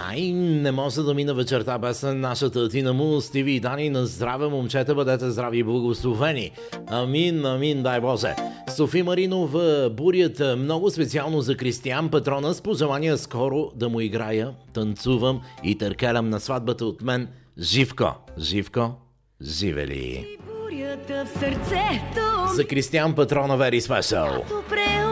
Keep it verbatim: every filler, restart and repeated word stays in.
Ай, не може да мина вечерта без нашата Тина Му, Стиви и Дани. На здраве, момчета, бъдете здрави и благословени. Амин, амин, дай Боже. Софи Маринов, бурят много специално за Кристиян Петрона с пожелания скоро да му играя, танцувам и търкалям на сватбата от мен. Живко, Живко, живе ли? Бурята в сърцето За Кристиян Петрона, very special.